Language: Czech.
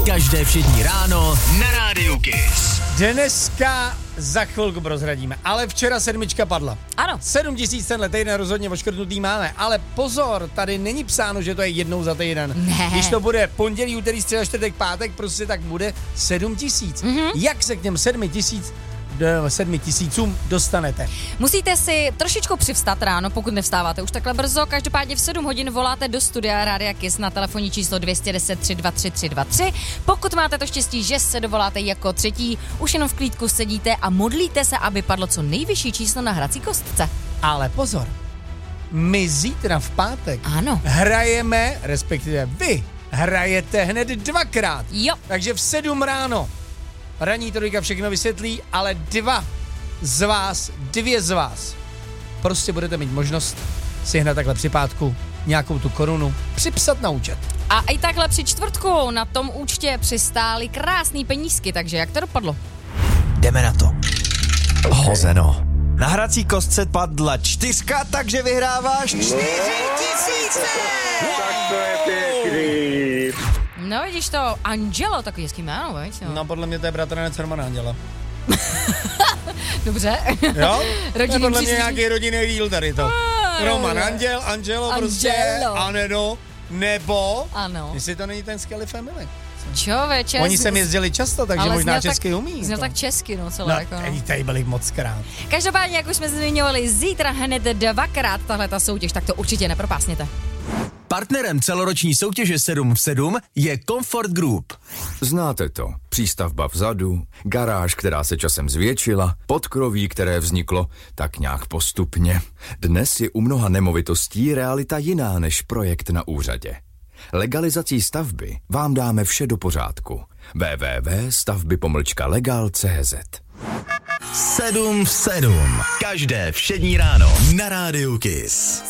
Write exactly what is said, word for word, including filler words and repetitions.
Každé všední ráno na Rádiu Kiss. Dneska za chvilku prozradíme, ale včera sedmička padla. Ano. Sedm tisíc tenhle týden rozhodně oškrtnutý máme, ale pozor, tady není psáno, že to je jednou za týden. Ne. Když to bude pondělí, úterý, středa, čtvrtek, pátek, prostě tak bude sedm tisíc. Mhm. Jak se k těm sedmi tisíc do sedmi tisícům dostanete? Musíte si trošičku přivstat ráno, pokud nevstáváte už takhle brzo. Každopádně v sedm hodin voláte do studia Rádia Kiss na telefonní číslo dvě deset tři dva tři tři dva tři. Pokud máte to štěstí, že se dovoláte jako třetí, už jenom v klídku sedíte a modlíte se, aby padlo co nejvyšší číslo na hrací kostce. Ale pozor, my zítra v pátek Ano. hrajeme, respektive vy hrajete hned dvakrát. Jo. Takže v sedm ráno ranní trojka všechno vysvětlí, ale dva z vás, dvě z vás, prostě budete mít možnost si hned takhle při pátku nějakou tu korunu připsat na účet. A i takhle při čtvrtku na tom účtě přistály krásný penízky, takže jak to dopadlo? Jdeme na to. Hozeno. Na hrací kostce padla čtyřka, takže vyhráváš čtyři tisíce. Tak to je pěkný. No vidíš to, Angelo, takový hezký jméno, veď? No. No podle mě to je bratranec Romana Anděla. Dobře. Jo? To je Rodinným podle mě příslušník. nějaký rodinný díl tady to. Ah, Roman jo. Anděl, Angelo prostě, Angelo. Aneno, nebo, Ano. jestli to není ten Skelly Family. Člověče. Oni z- sem jezdili často, takže ale možná zněl česky tak, umí. Zněl to. tak česky, no celé. No, jako, no. ej, tady byli moc krát. Každopádně, jak už jsme zmiňovali, zítra hned dvakrát tahle ta soutěž, tak to určitě nepropásněte. Partnerem celoroční soutěže sedm v sedm je Comfort Group. Znáte to. Přístavba vzadu, garáž, která se časem zvětšila, podkroví, které vzniklo tak nějak postupně. Dnes je u mnoha nemovitostí realita jiná než projekt na úřadě. Legalizací stavby vám dáme vše do pořádku. w w w tečka stavby pomlčka legal tečka c z sedm v sedm. Každé všední ráno na Rádiu Kiss.